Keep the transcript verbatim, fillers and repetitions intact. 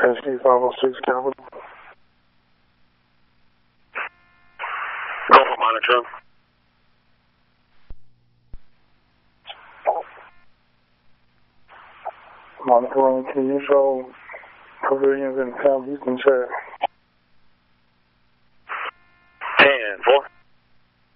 S Q five oh six Capital. Gulf Monitor. Monitoring, can you show pavilions in Sam Houston chat?